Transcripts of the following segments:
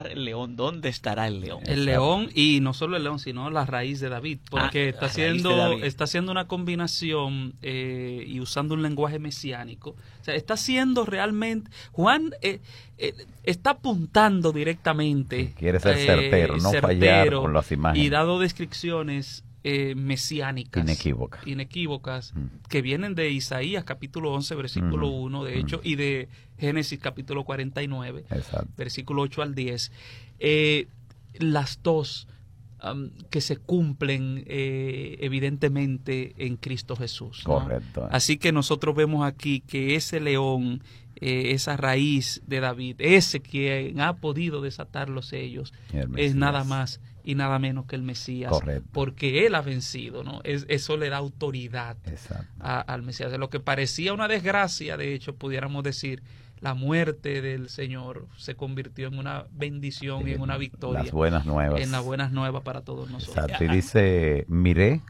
el león? ¿Dónde estará el león? El león, y no solo el león, sino la raíz de David, porque está haciendo una combinación y usando un lenguaje mesiánico. O sea, está haciendo realmente, Juan está apuntando directamente. Quiere ser certero, no fallar con las imágenes. Y dado descripciones mesiánicas, inequívocas, que vienen de Isaías capítulo 11 versículo 1 de hecho, y de Génesis capítulo 49 versículo 8 al 10, las dos que se cumplen evidentemente en Cristo Jesús, ¿no? Correcto. Así que nosotros vemos aquí que ese león, esa raíz de David, ese quien ha podido desatar los sellos, es nada más y nada menos que el Mesías. Correcto. Porque él ha vencido, ¿no? Eso le da autoridad al Mesías. Lo que parecía una desgracia, de hecho, pudiéramos decir, la muerte del Señor se convirtió en una bendición y en una victoria. Las buenas nuevas. En las buenas nuevas para todos nosotros. Exacto. Y dice, miré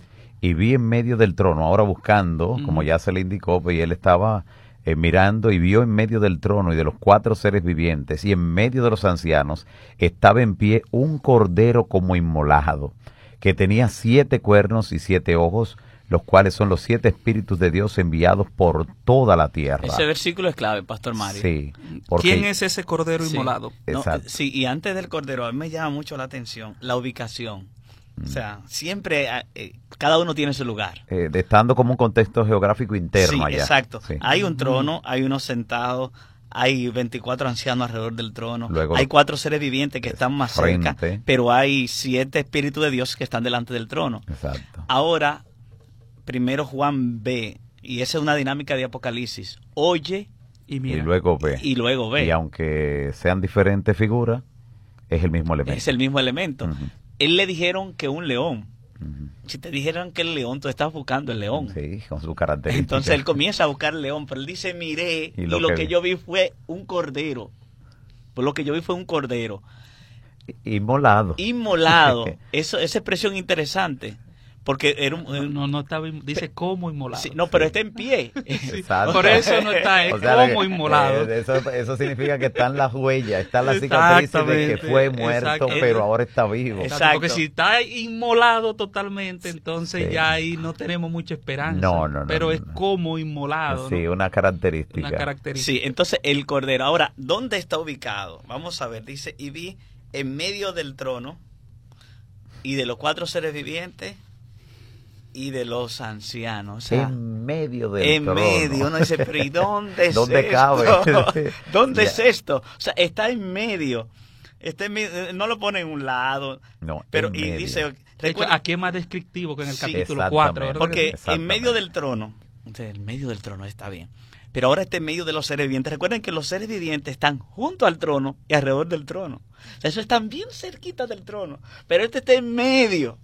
y vi en medio del trono, ahora buscando, como ya se le indicó, pues, y él estaba mirando y vio en medio del trono y de los 4 seres vivientes y en medio de los ancianos estaba en pie un cordero como inmolado, que tenía 7 cuernos y 7 ojos, los cuales son los 7 espíritus de Dios enviados por toda la tierra. Ese versículo es clave, Pastor Mario. Sí. ¿Quién es ese cordero inmolado? Exacto. Sí, y antes del cordero, a mí me llama mucho la atención la ubicación. O sea, siempre cada uno tiene su lugar. Estando como un contexto geográfico interno allá. Exacto. Sí. Hay un trono, hay unos sentados, hay 24 ancianos alrededor del trono, luego, hay 4 seres vivientes que están más cerca, pero hay 7 espíritus de Dios que están delante del trono. Exacto. Ahora, primero Juan ve, y esa es una dinámica de Apocalipsis, oye y mira. Y luego ve. Y luego ve. Y aunque sean diferentes figuras, es el mismo elemento. Es el mismo elemento. Él le dijeron que un león. Si te dijeran que el león, tú estás buscando el león. Sí, con su característica. Entonces él comienza a buscar el león, pero él dice, miré, y lo que yo vi fue un cordero. Por lo que yo vi fue un cordero. Inmolado. Inmolado. Esa expresión interesante. Porque era no estaba, dice como inmolado. Sí, no, pero está en pie. Exacto. Por eso no está, es como inmolado. Eso significa que están las huellas, están las cicatrices de que fue muerto, pero ahora está vivo. Exacto. Porque si está inmolado totalmente, entonces ya ahí no tenemos mucha esperanza. No. Pero es como inmolado. Sí, ¿no? Una característica. Sí, entonces el cordero. Ahora, ¿dónde está ubicado? Vamos a ver, dice, y vi en medio del trono y de los 4 seres vivientes y de los ancianos. O sea, en medio del trono. En medio. Uno dice, pero ¿y dónde es ¿Dónde esto? cabe? ¿Dónde es esto? O sea, está en medio. No lo pone en un lado. No, pero en y medio. dice, aquí es más descriptivo que en el capítulo 4. ¿verdad? Porque en medio del trono, en medio del trono está bien. Pero ahora está en medio de los seres vivientes. Recuerden que los seres vivientes están junto al trono y alrededor del trono. O sea, eso están bien cerquita del trono. Pero este está en medio.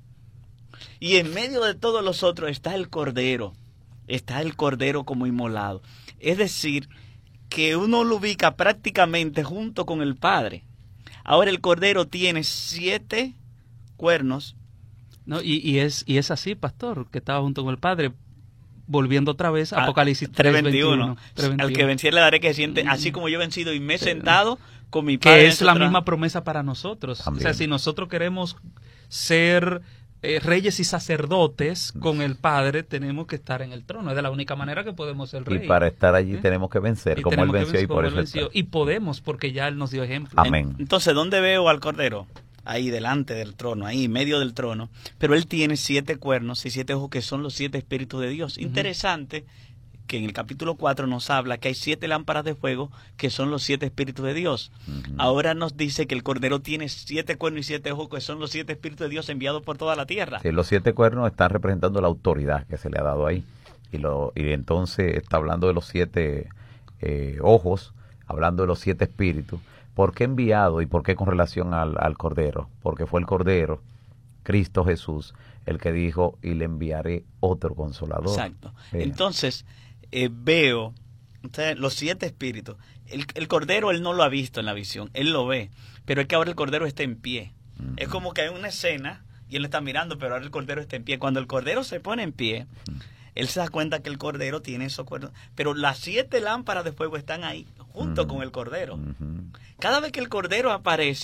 Y en medio de todos los otros está el cordero. Está el cordero como inmolado. Es decir, que uno lo ubica prácticamente junto con el Padre. Ahora el cordero tiene 7 cuernos. No, y es así, pastor, que estaba junto con el Padre. Volviendo otra vez a Apocalipsis 3:21. Al que venciere le daré que siente, así como yo he vencido y me he sentado con mi Padre. Que es la misma promesa para nosotros. También. O sea, si nosotros queremos ser reyes y sacerdotes con el Padre, tenemos que estar en el trono. Es de la única manera que podemos ser reyes. Y para estar allí tenemos que vencer, como Él venció y por eso está. Y podemos, porque ya Él nos dio ejemplo. Amén. Entonces, ¿dónde veo al cordero? Ahí delante del trono, ahí en medio del trono, pero él tiene 7 cuernos y 7 ojos que son los 7 espíritus de Dios. Interesante que en el capítulo 4 nos habla que hay 7 lámparas de fuego que son los 7 espíritus de Dios. Ahora nos dice que el cordero tiene 7 cuernos y 7 ojos que son los 7 espíritus de Dios enviados por toda la tierra. Sí, los 7 cuernos están representando la autoridad que se le ha dado ahí. Y entonces está hablando de los 7 ojos, hablando de los 7 espíritus. ¿Por qué enviado y por qué con relación al Cordero? Porque fue el Cordero, Cristo Jesús, el que dijo, y le enviaré otro Consolador. Exacto. Entonces, veo los 7 espíritus. El Cordero, él no lo ha visto en la visión, él lo ve, pero es que ahora el Cordero está en pie. Es como que hay una escena y él está mirando, pero ahora el Cordero está en pie. Cuando el Cordero se pone en pie, él se da cuenta que el Cordero tiene esos cuernos, pero las 7 lámparas de fuego están ahí, junto con el Cordero. Cada vez que el Cordero aparece,